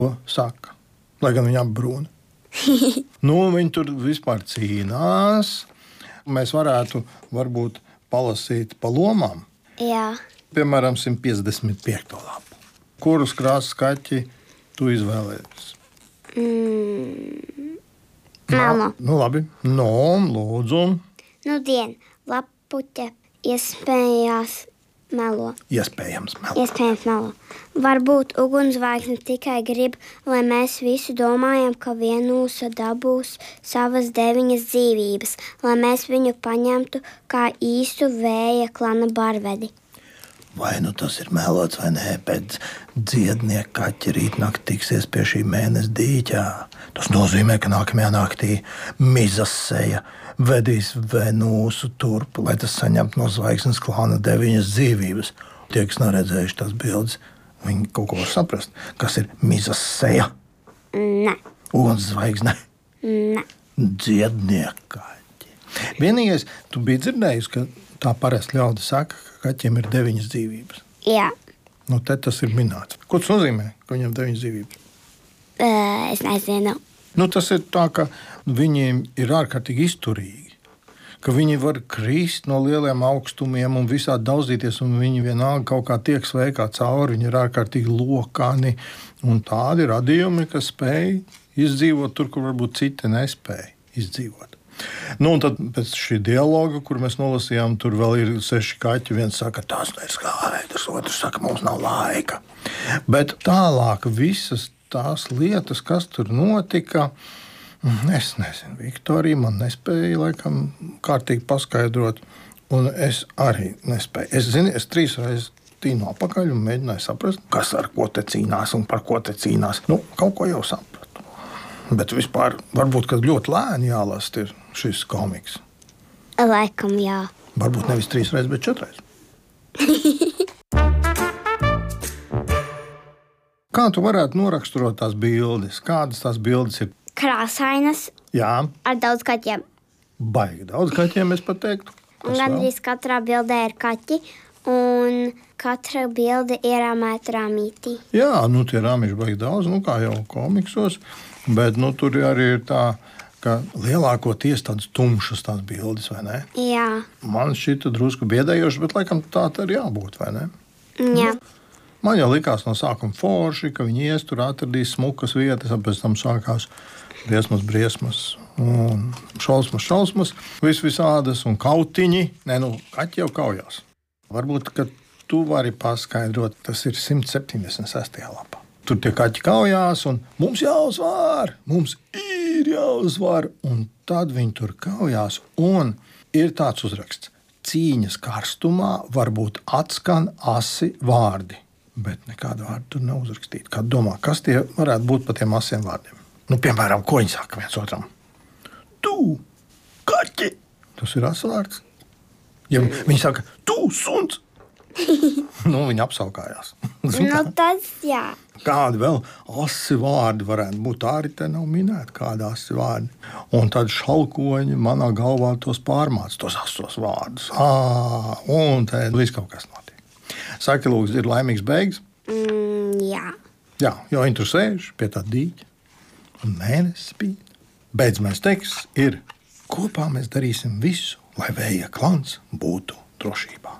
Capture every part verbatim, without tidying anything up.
Ko saka? Lai gan viņa apbrūna. Nu, viņi tur vispār cīnās. Mēs varētu varbūt palasīt pa lomām. Jā. Piemēram, simt piecdesmit piekto lapu. Kurus krāsas kaķi tu izvēlējies? Mm. Melno. Nu, labi. No, lūdzu. Nu, dien, lapuķe iespējās melo. Iespējams melo. Iespējams melo. Varbūt ugunsvaigzne tikai grib, lai mēs visi domājam, ka vienūsa dabūs savas deviņas dzīvības, lai mēs viņu paņemtu kā īstu vēja klana barvedi. Vai nu tas ir melots vai nē, pēc dziednieka kaķi rītnakt tiksies pie šī mēnesa dīķā. Tas nozīmē, ka nākamajā naktī mizas seja vedīs Venūsu turp, lai tas saņemtu no zvaigznes klāna deviņas dzīvības. Tie, kas nav redzējuši tās bildes, viņi kaut ko var saprast. Kas ir mizas seja? Nē. Uguns zvaigzne? Nē. Dziednieka kaķi. Vienīgais, tu biji dzirdējusi, ka tā parasti ļaudi saka, ka kaķiem ir deviņas dzīvības. Jā. Nu, te tas ir minēts. Ko tas nozīmē, ka viņam deviņas dzīvības? Uh, es nezinu. Nu, tas ir tā, ka viņiem ir ārkārtīgi izturīgi, ka viņi var krist no lieliem augstumiem un visādi daudzīties, un viņi vienalga kaut kā tiek sveikā cauri. Viņi ir ārkārtīgi lokani un tādi radījumi, kas spēj izdzīvot tur, kur varbūt citi nespēja izdzīvot. Nu, un tad pēc šī dialoga, kur mēs nolasījām, tur vēl ir seši kaķi. Viens saka, tas ir skaidrs, otrs saka, mums nav laika. Bet tālāk visas tās lietas, kas tur notika, es nezinu, Viktorija man nespēja laikam kārtīgi paskaidrot, un es arī nespēju. Es zinu, es trīs reizes tīnu apakaļ un mēģināju saprast, kas ar ko te cīnās un par ko te cīnās. Nu, kaut ko jau sapratu. Bet vispār varbūt, kad ļoti lēni jālast ir šis komiks. Laikam jā. Varbūt nevis trīs reizes, bet četreiz. Kā tu varētu noraksturot tās bildes? Kādas tās bildes ir? Krāsainas. Jā. Ar daudz kaķiem. Baigi daudz kaķiem, es pat teiktu. Un gandrīz katrā bildē ir kaķi. Un katra bilde ir rāmēta rāmītī. Jā, nu tie rāmīši baigi daudz, nu kā jau komiksos. Bet nu, tur arī ir tā, ka lielākoties tādas tumšas tās bildes, vai ne? Jā. Man šķita drusku biedējoši, bet laikam tā arī jābūt, vai ne? Jā. Man jau likās no sākuma forši, ka viņi ies tur atradīs smukas vietas, un pēc tam sākās briesmas, briesmas un šausmas, šausmas, vis visādas un kautiņi. Nē, nu, kaķi jau kaujās. Varbūt, ka tu vari paskaidrot, tas ir simt septiņdesmit sestajā lapā. Tur tie kaķi kaujās, un mums jāuzvar, mums ir jāuzvar. Un tad viņi tur kaujās, un ir tāds uzraksts. Cīņas karstumā varbūt atskan asi vārdi, bet nekāda vārda tur nav uzrakstīta. Kā domā, kas tie varētu būt pa tiem asiem vārdiem? Nu, piemēram, ko viņi saka viens otram? Tu, kaķi! Tas ir asvārds. Ja viņi saka, tu, suns! Nu, viņi apsaukājās. Nu, tas jā. Kādi vēl asi vārdi varētu būt? Tā arī te nav minēta, kādi asi vārdi. Un tad šalkoņi manā galvā tos pārmāca, tos asos vārdus. Ā, un te viss kaut kas notiek. Saki, lūdzu, ir laimīgs beigas? Mm, jā. Jā, jo viņi tur sēž pie tā dīķa. Un mēnesis spīd. Beidzamais teksts ir, kopā mēs darīsim visu, lai vēja klans būtu drošībā.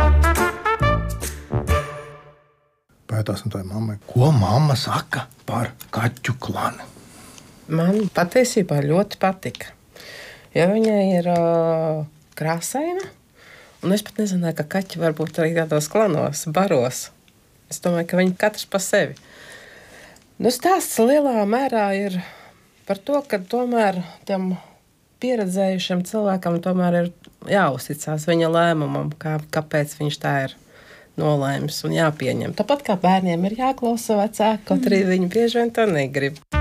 Pētāsim tai mammai, ko mamma saka par kaķu klanu. Man patiesībā ļoti patika. Ja viņai ir uh, krāsaina, un es pat nezināju, ka kaķi var būt arī tādos klanos, baros. Es domāju, ka viņi katrs pa sevi. Nu, stāsts lielā mērā ir par to, ka tomēr tiem pieredzējušiem cilvēkam tomēr ir jāuzticās viņa lēmumam, kā, kāpēc viņš tā ir nolēmis un jāpieņem. Tāpat kā bērniem ir jāklausa vecāki, kaut arī viņi bieži vien to negrib.